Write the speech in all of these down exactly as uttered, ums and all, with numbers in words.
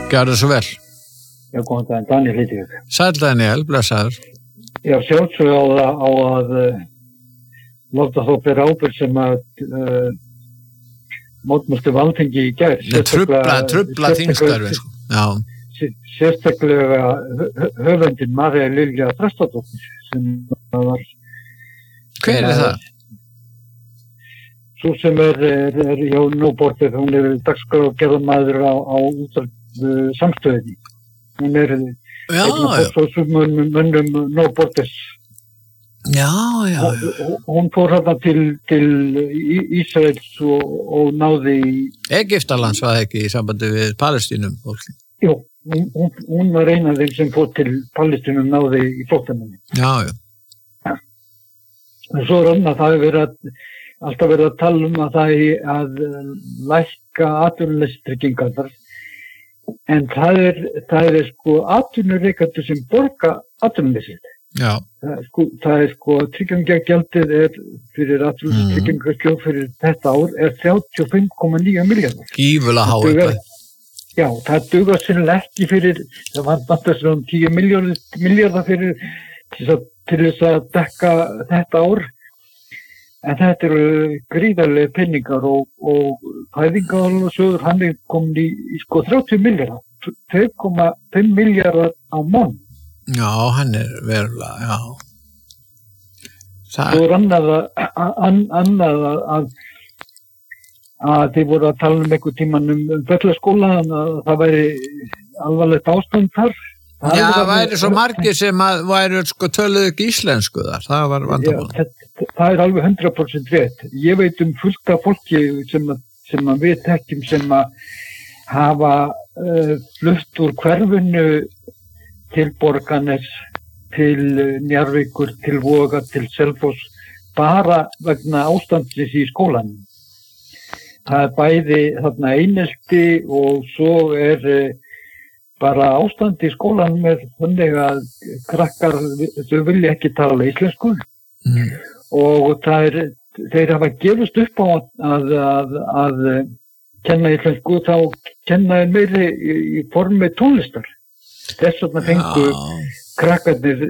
Gjörðu svo vel. Já, góðan daginn, Daniel heiti ég. Sæll Daniel, blessaður. Já, sjálfsög á, á að uh, láta þó bera ábyrgð sem að uh, mótmæltu Alþingi í gær. Trufla, trufla þingstörfi, sko. Já. Sérstaklega höfundin Marja Lilja Þrastardóttir sem var... Hver er það? Svo sem er, er, er já, nóbortið, hún er dagskrárgerðarmaður á, á útvarp samstöðinni. Hún er já, já. Svo mönnum, mönnum nóbortis. Já, já, já. Hún, hún fór hérna til, til Ísraels og, og náði í... Egyptalands var ekki í sambandi við Palestínum fólki. Jú, hún, hún, hún var eina af þeim sem fór til Palestínum náði í flóttamanni. Já, já. Ja. Og svo er annað, það hefur verið að alltaf verið að tala um að það er að lækka atvinnuleysistryggingar, en það er, það er sko atvinnurekendur sem borga atvinnuleysið. Já. Það er sko, það er sko tryggingagjaldið er fyrir atvinnuleysistryggingarskjóð fyrir þetta ár er þrjátíu og fimm komma níu milljarðar. Gífulega há eitthvað. Já, það dugar sennilega ekki fyrir, það vantar svona tíu milljarðar fyrir til þess að dekka þetta ár. En þetta eru gríðarlega penningar og, og fæðingarorlofssjóður, hann er komin í, í sko þrjátíu milljarðar, tvö komma fimm milljarðar á mánuð. Já, hann er verulega, já. Það... Svo er annað að, an, annað að, að þið voru að tala um einhver tíman um, um Bellaskóla, að það væri alvarlegt ástand þar. Það Já, það væri svo margir sem að væri sko töluðu ekki íslensku þar, það var vandamál. Já, það, það er alveg hundrað prósent rétt. Ég veit um fullt af fólki sem, sem að við þekkjum sem að hafa uh, flutt úr hverfinu til Borgarnes, til Njarðvíkur, til Voga, til Selfoss, bara vegna ástandsins í skólanum. Það er bæði þarna einelti og svo er uh, bara ástand í skólanum er þannig að krakkar, þau vilja ekki tala íslensku mm. og það er, þeir hafa gefist upp á að, að, að kenna íslensku, þá kenna þeir meiri í, í formi tónlistar. Þess vegna fengu ja. krakkarnir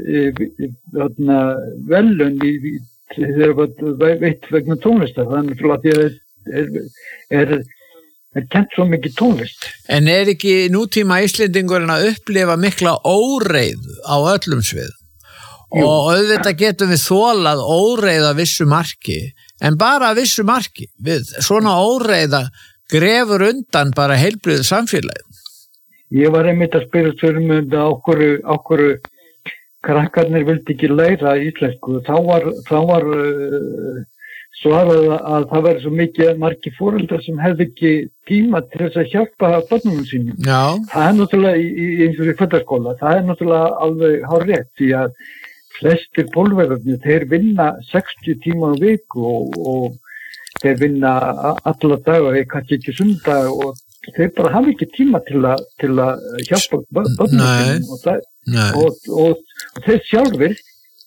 þarna velun í, í, þeir veit vegna tónlistar, þannig að það er, er, er er kent svo mikið tónlist. En er ekki nútíma Íslendingurinn að upplifa mikla óreið á öllum sviðum? Jú. Og auðvitað getum við þolað óreið að vissu marki, en bara að vissu marki. Við, svona óreiða grefur undan bara heilbrigðu samfélagið. Ég var einmitt að spyrja fyrir um okkur, okkur krakkarnir vildi ekki læra íslensku. Þá var, þá var uh, svarað að það væri svo mikið margir foreldrar sem hefði ekki tíma til þess að hjálpa börnunum sínum. Já. Það er náttúrulega í, í eins og í fættaskóla, það er náttúrulega alveg hárrétt því að flestir pólverðarnir, þeir vinna sextíu tíma á viku og, og þeir vinna alla daga, kannski ekki sundag og þeir bara hafa ekki tíma til að, til að hjálpa börnunum sínum og, það, og, og, og þeir sjálfur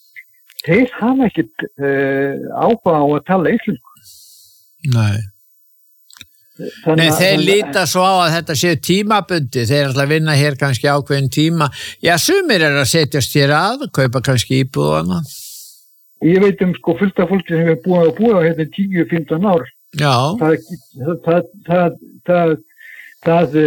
þeir hafa ekkert uh, áhuga á að tala íslensku. Nei. Þannig, Nei, þeir líta svo á að þetta séu tímabundi, þeir er alltaf að vinna hér kannski ákveðin tíma. Já, sumir er að setjast hér að, kaupa kannski íbúð og annað. Ég veit um sko fullt af fólki sem er búið að búa hérna tíu til fimmtán ár. Já. Það, það, það, það, það, það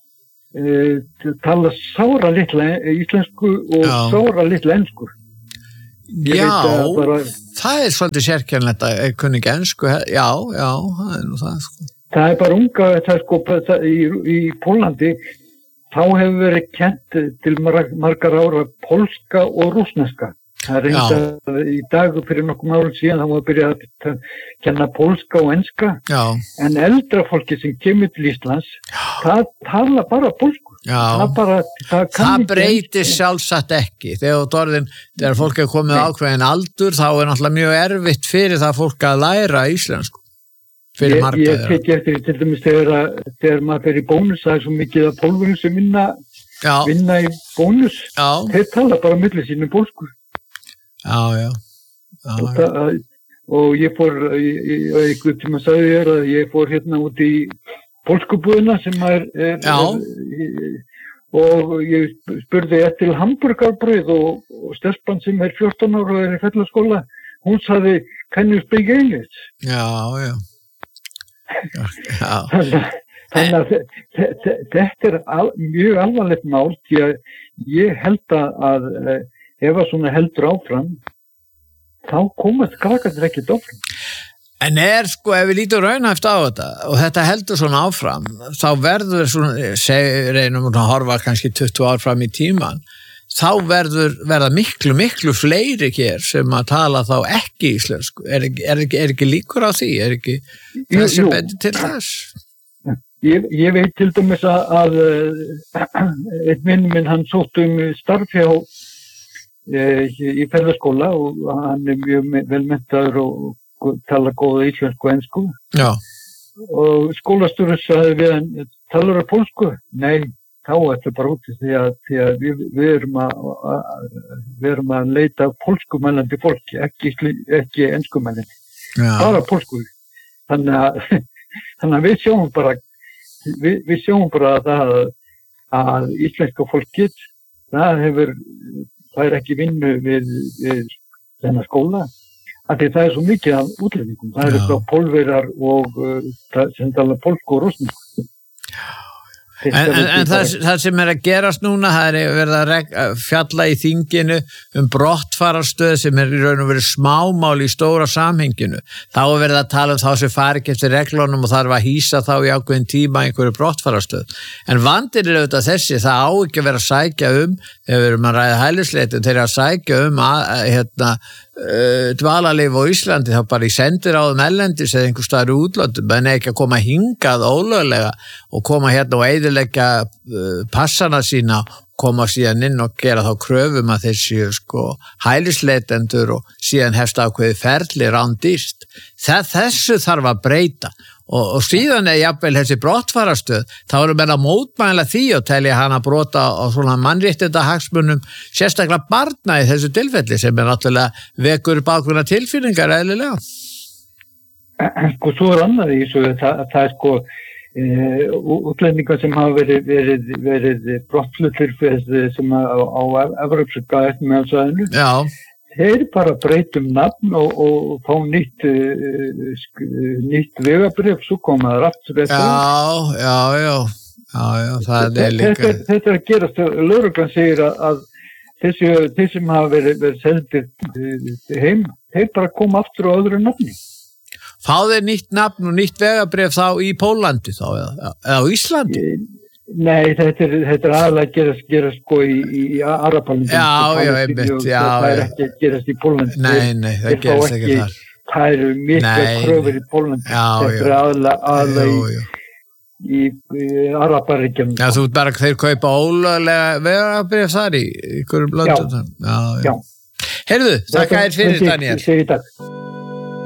uh, tala sára litla íslensku og Já. sára litla ensku. Ég Já, bara, það er svolítið sérkennilegt að kunni ekki ensku, já, já, það er nú það, sko. Það er bara unga, það er sko, það, í, í Pólandi, þá hefur verið kent til margar ára pólska og rússneska. Það er reynda í dag fyrir nokkum árum síðan, þá var að byrja að kenna pólska og enska, já. En eldra fólki sem kemur til Íslands, það tala bara pólsku. Það, bara, það, það breytir sjálfsagt ekki þegar, orðin, þegar fólk er komið ákveðin aldur þá er náttúrulega mjög erfitt fyrir það fólk að læra íslensku fyrir marga ég, ég tek eftir til dæmis þegar, þegar maður fer í bónus það er svo mikið að pólverjum sem vinna, vinna í bónus já. Þeir tala bara milli sínu pólsku já já, já, og, það, og ég fór einhvern tíma sagði ég að ég fór hérna út í pólskubúðina sem er, er, er og ég spurði eftir hamburgarbrauð og, og stelpan sem er fjórtán ára og er í fellaskóla, hún sagði, can you speak English? Já, já. já. Þannig að þetta er al, mjög alvarlegt mál, því að ég held að ef að svona heldur áfram, þá komast krakkarnir ekkert áfram. En er sko, ef við lítum raunhæft á þetta og þetta heldur svona áfram, þá verður svona, seg, reynum að horfa kannski tuttugu ár fram í tíman, þá verður verða miklu, miklu fleiri hér sem að tala þá ekki íslensku. Er, er, er, er ekki líkur á því? Er ekki þessi betur til þess? Ég, ég veit til dæmis að, að einn vinn minn, hann sótt um starf hjá e, í ferðaskóla og hann er mjög vel menntaður og tala góða íslensku og ensku. Já. Og skólastjóri sagði við hann, talar það pólsku? Nei, þá ætla bara út því að, því að við, við, erum að, að, við erum að leita pólskumælandi fólki, ekki, ekki enskumælandi. Bara pólsku. Þannig að, þannig að við sjáum bara, við, við sjáum bara að, það, að íslenska fólkið, það hefur, það er ekki vinnu við, við þennan skóla. Að það er svo mikið af útlendingum. Það eru frá pólverar og uh, sem tala pólsku og rússnesku. En, en, en það, það sem er að gerast núna, það er verið að reg, fjalla í þinginu um brottfararstöð sem er í raun og verið smámál í stóra samhenginu. Þá er verið að tala um þá sem fari ekki eftir reglunum og þarf að hýsa þá í ákveðin tíma einhverju brottfararstöð. En vandinn er auðvitað þessi, það á ekki að vera að sækja um, ef við erum að ræða hælisleitum, þeir eru að sækja um að, hérna, uh, dvalarleyfi á Íslandi, þá bara í sendiráðum ellendis eða einhver staðar í útlöndum, en ekki að koma hingað ólöglega og koma hérna og eyðileggja uh, passana sína, koma síðan inn og gera þá kröfum að þeir séu sko hælisleitendur og síðan hefst ákveði ferli rándýrt. Þessu þarf að breyta og, og síðan er jafnvel þessi brottfarastöð, þá erum við að mótmæla því og telja hana brota á svona mannréttindahagsmunum, sérstaklega barna í þessu tilfelli sem er náttúrulega vekur bákvöna tilfinningar eðlilega. Sko svo er annað í þessu, það, það er sko Uh, útlendingar sem hafa verið, verið, verið brottfluttir sem á, á Evrópska eftirmeðalsvæðinu. Já. Þeir bara breytum nafn og, og fá nýtt, uh, nýtt vegabréf, svo koma það aftur eftir. Já, já, já, já, já, það er líka. Þetta, þetta er að gerast, lögreglan segir að, að þessi, þeir sem hafa verið, verið seldir heim, þeir bara koma aftur á öðru nafni. Fá þeir nýtt nafn og nýtt vegabrif þá í Pólandi þá, eða, eða á Íslandi? Nei, þetta er, þetta er aðalega að gerast, gerast sko í, í Arabalundum. Já, já, einmitt, já. Það er ekki að gerast í Pólandi. Nei, nei, það gerist ekki, ekki þar. Það eru mikla kröfur í Pólandi. Já, þetta er aðalega, aðalega í, í Arabaríkjum. Já, þú bara þeir kaupa ólöglega vegabrif þar í ykkurum löndum. Já, já. Heyrðu, þakka þér fyrir, Daniel. Fyrir dag.